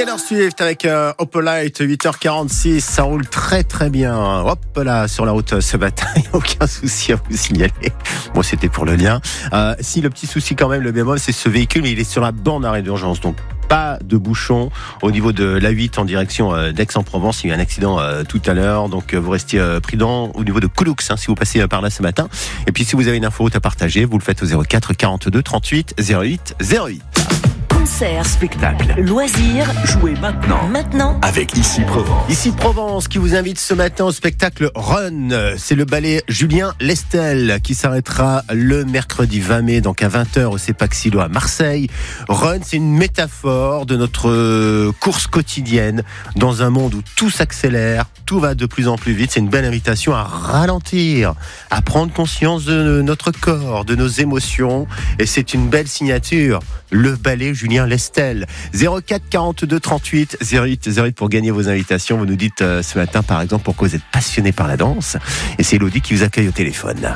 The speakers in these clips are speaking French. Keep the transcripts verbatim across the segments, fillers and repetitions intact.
Taylor Swift avec euh, Opalite, huit heures quarante-six, ça roule très très bien. Hop là, sur la route ce matin, il n'y a aucun souci à vous signaler. Bon, c'était pour le lien. Euh, si, le petit souci quand même, le bémol, c'est ce véhicule, mais il est sur la borne d'arrêt d'urgence, donc pas de bouchon au niveau de l'A huit en direction euh, d'Aix-en-Provence. Il y a eu un accident euh, tout à l'heure, donc euh, vous restiez euh, prudent au niveau de Coulux, hein, si vous passez euh, par là ce matin. Et puis si vous avez une info route à partager, vous le faites au zéro quatre quarante-deux trente-huit zéro huit zéro huit. Concert, spectacle, loisirs, jouez maintenant. Maintenant, avec Ici Provence. Ici Provence qui vous invite ce matin au spectacle Run. C'est le ballet Julien Lestel qui s'arrêtera le mercredi vingt mai, donc à vingt heures au Cepaxilo à Marseille. Run, c'est une métaphore de notre course quotidienne dans un monde où tout s'accélère, tout va de plus en plus vite. C'est une belle invitation à ralentir, à prendre conscience de notre corps, de nos émotions. Et c'est une belle signature. Le ballet Julien Lestel. zéro quatre quarante-deux trente-huit zéro huit zéro huit pour gagner vos invitations. Vous nous dites euh, ce matin, par exemple, pourquoi vous êtes passionné par la danse. Et c'est Elodie qui vous accueille au téléphone.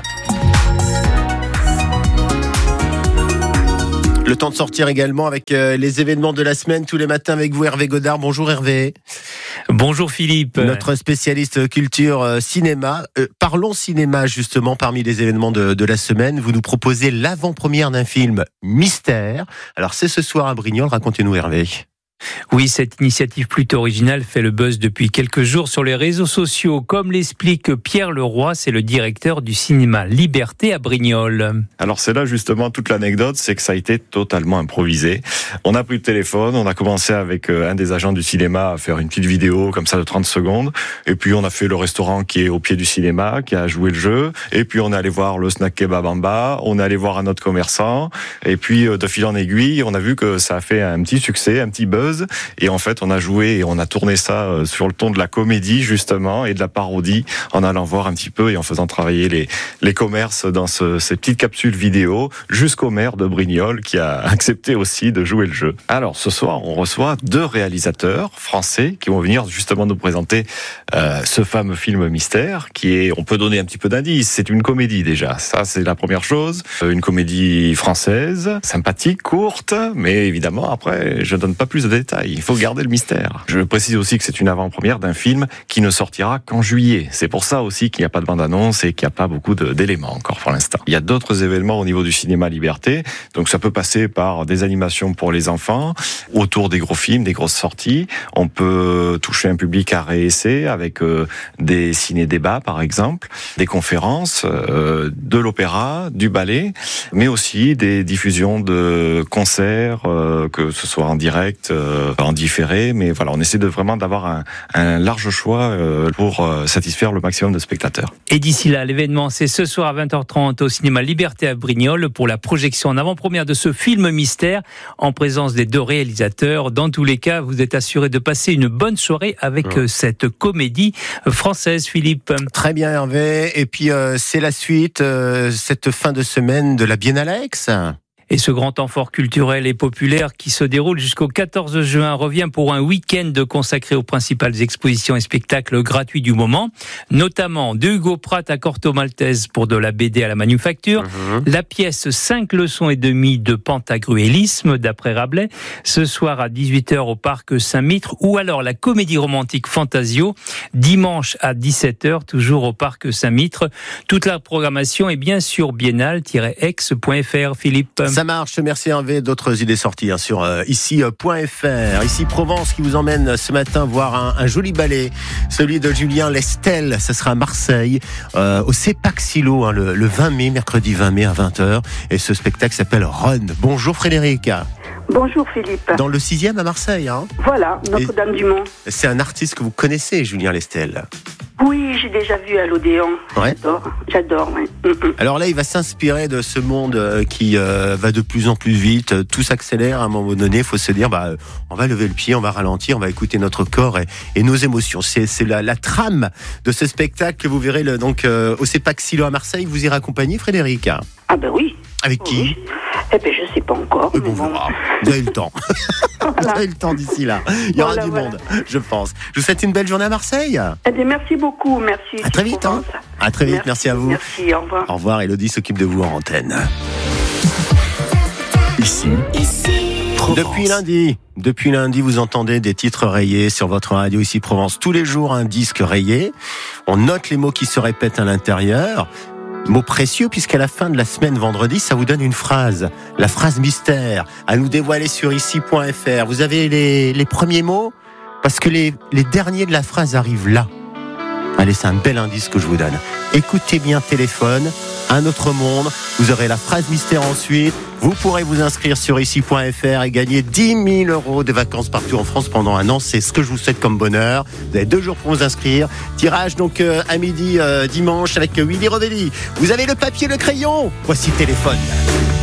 Le temps de sortir également avec euh, les événements de la semaine tous les matins avec vous, Hervé Godard. Bonjour Hervé. Bonjour Philippe. Notre spécialiste culture euh, cinéma. Euh, parlons cinéma justement parmi les événements de, de la semaine. Vous nous proposez l'avant-première d'un film mystère. Alors c'est ce soir à Brignoles. Racontez-nous Hervé. Oui, cette initiative plutôt originale fait le buzz depuis quelques jours sur les réseaux sociaux. Comme l'explique Pierre Leroy, c'est le directeur du cinéma Liberté à Brignoles. Alors c'est là justement toute l'anecdote, c'est que ça a été totalement improvisé. On a pris le téléphone, on a commencé avec un des agents du cinéma à faire une petite vidéo comme ça de trente secondes. Et puis on a fait le restaurant qui est au pied du cinéma, qui a joué le jeu. Et puis on est allé voir le snack kebab en bas, on est allé voir un autre commerçant. Et puis de fil en aiguille, on a vu que ça a fait un petit succès, un petit buzz. Et en fait, on a joué et on a tourné ça sur le ton de la comédie, justement, et de la parodie, en allant voir un petit peu et en faisant travailler les, les commerces dans ce, ces petites capsules vidéo, jusqu'au maire de Brignoles, qui a accepté aussi de jouer le jeu. Alors, ce soir, on reçoit deux réalisateurs français qui vont venir justement nous présenter euh, ce fameux film mystère, qui est, on peut donner un petit peu d'indice, c'est une comédie déjà. Ça, c'est la première chose. Une comédie française, sympathique, courte, mais évidemment, après, je donne pas plus de détails. Il faut garder le mystère. Je précise aussi que c'est une avant-première d'un film qui ne sortira qu'en juillet. C'est pour ça aussi qu'il n'y a pas de bande-annonce et qu'il n'y a pas beaucoup de, d'éléments encore pour l'instant. Il y a d'autres événements au niveau du cinéma Liberté. Donc ça peut passer par des animations pour les enfants, autour des gros films, des grosses sorties. On peut toucher un public à réessai avec euh, des ciné-débats par exemple, des conférences, euh, de l'opéra, du ballet, mais aussi des diffusions de concerts, euh, que ce soit en direct, euh, en différé, mais voilà, on essaie de vraiment d'avoir un, un large choix euh, pour euh, satisfaire le maximum de spectateurs. Et d'ici là, l'événement, c'est ce soir à vingt heures trente au cinéma Liberté à Brignoles pour la projection en avant-première de ce film mystère en présence des deux réalisateurs. Dans tous les cas, vous êtes assuré de passer une bonne soirée avec ouais. cette comédie française, Philippe. Très bien, Hervé. Et puis, euh, c'est la suite, euh, cette fin de semaine de la Biennale à Aix. Et ce grand temps fort culturel et populaire qui se déroule jusqu'au quatorze juin revient pour un week-end consacré aux principales expositions et spectacles gratuits du moment, notamment de Hugo Pratt à Corto Maltese pour de la B D à la manufacture, mmh. la pièce cinq leçons et demie de pantagruélisme d'après Rabelais, ce soir à dix-huit heures au parc Saint-Mitre, ou alors la comédie romantique Fantasio, dimanche à dix-sept heures, toujours au parc Saint-Mitre. Toute la programmation est bien sur biennale tiret aix point f r, Philippe. Ça marche, merci Hervé. D'autres idées sorties hein, sur euh, ici point f r. Ici Provence qui vous emmène ce matin voir un, un joli ballet, celui de Julien Lestel. Ça sera à Marseille, euh, au Cepaxilo, hein, le, le vingt mai, mercredi vingt mai à vingt heures. Et ce spectacle s'appelle Run. Bonjour Frédéric. Bonjour Philippe. Dans le sixième à Marseille. Hein. Voilà, Notre-Dame-du-Mont. C'est un artiste que vous connaissez, Julien Lestel. Oui, j'ai déjà vu à l'Odéon. Ouais. J'adore, j'adore. Ouais. Mm-mm. Alors là, il va s'inspirer de ce monde qui euh, va de plus en plus vite. Tout s'accélère. À un moment donné, il faut se dire, bah, on va lever le pied, on va ralentir, on va écouter notre corps et, et nos émotions. C'est, c'est la, la trame de ce spectacle que vous verrez le, donc euh, au Cepaxilo à Marseille. Vous irez accompagner, Frédéric? Ah ben oui. Avec qui? Oui. Eh ben je sais pas encore. Mais bon, bon. Vous avez le temps. Voilà. Vous avez le temps d'ici là. Il y aura voilà, du voilà. monde, je pense. Je vous souhaite une belle journée à Marseille. Eh bien, merci beaucoup, merci. À très vite. Hein. À très vite, merci, merci à vous. Merci, au revoir. Au revoir, Elodie s'occupe de vous en antenne. Ici, ici. Provence. Depuis lundi, depuis lundi, vous entendez des titres rayés sur votre radio ici Provence. Tous les jours, un disque rayé. On note les mots qui se répètent à l'intérieur. Mots précieux, puisqu'à la fin de la semaine, vendredi, ça vous donne une phrase. La phrase mystère, à nous dévoiler sur ici point f r. Vous avez les, les premiers mots, parce que les, les derniers de la phrase arrivent là. Allez, c'est un bel indice que je vous donne. Écoutez bien téléphone, un autre monde. Vous aurez la phrase mystère ensuite. Vous pourrez vous inscrire sur ici point f r et gagner dix mille euros de vacances partout en France pendant un an. C'est ce que je vous souhaite comme bonheur. Vous avez deux jours pour vous inscrire. Tirage donc euh, à midi euh, dimanche avec Willy Rovelli. Vous avez le papier, le crayon. Voici téléphone.